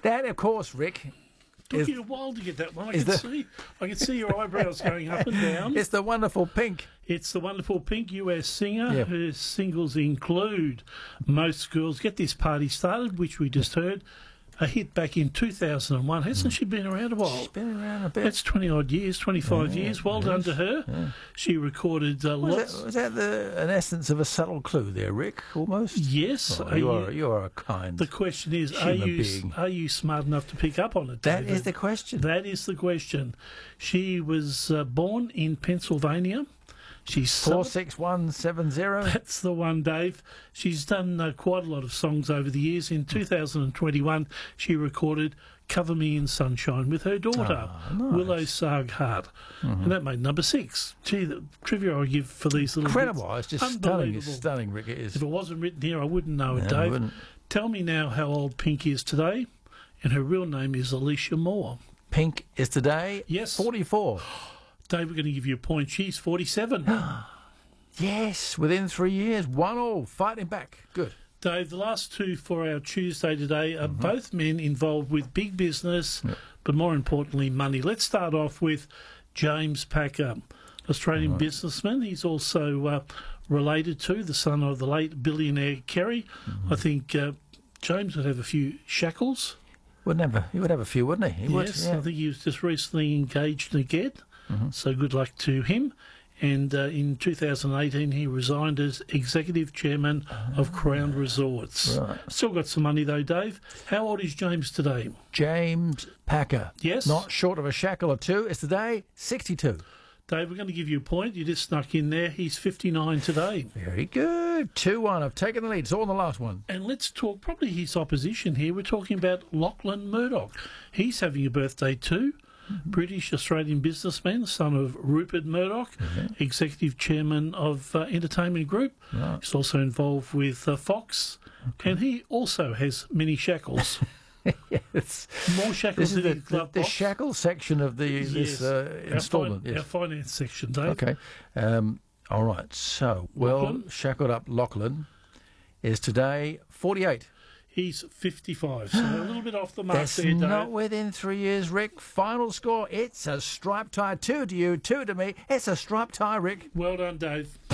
That, of course, Rick, Took you a while to get that one. I can see your eyebrows going up and down. it's the wonderful Pink. It's the wonderful Pink, US singer. Yep. Her singles include Most Girls Get This Party Started, which we just heard, a hit back in 2001. Hasn't she been around a while? She's been around a bit. That's 20-odd years, 25 years. Well done to her. Yeah. She recorded lots. Was that an essence of a subtle clue there, Rick, almost? Yes. Oh, you are a kind. The question is, being. are you smart enough to pick up on it, That David? is the question. That is the question. She was born in Pennsylvania. She's 46170. That's the one, Dave. She's done quite a lot of songs over the years. In 2021, she recorded Cover Me in Sunshine with her daughter, nice. Willow Sarghart. And that made number 6. Gee, the trivia I give for these little Incredible. bits, It's just stunning. It's unbelievable. stunning, Rick. It is. If it wasn't written here, I wouldn't know it, No, I Dave. wouldn't. Tell me now how old Pink is today. And her real name is Alicia Moore. Pink is today Yes. 44. Dave, we're going to give you a point. She's 47. Yes, within 3 years. 1-1, fighting back. Good. Dave, the last two for our Tuesday today are both men involved with big business, but more importantly, money. Let's start off with James Packer, Australian businessman. He's also related to the son of the late billionaire Kerry. I think James would have a few shackles. He would have a few, wouldn't he? Yes, I think he was just recently engaged again, so good luck to him. And in 2018, he resigned as executive chairman of Crown Resorts. Right. Still got some money though, Dave. How old is James today? James Packer. Yes. Not short of a shackle or two. It's today 62. Dave, we're going to give you a point. You just snuck in there. He's 59 today. Very good. 2-1. I've taken the lead. It's all in the last one. And let's talk probably his opposition here. We're talking about Lachlan Murdoch. He's having a birthday too. British Australian businessman, son of Rupert Murdoch, executive chairman of Entertainment Group. Right. He's also involved with Fox, and he also has many shackles. Yes. More shackles This is than his glove the box. shackle section of this Yes. instalment. Our Yes. finance section, Dave. Okay. All right. So, Lachlan? shackled up Lachlan is today 48. He's 55, so a little bit off the mark That's there, Dave. not within 3 years, Rick. Final score, it's a striped tie. 2 to you, 2 to me. It's a striped tie, Rick. Well done, Dave.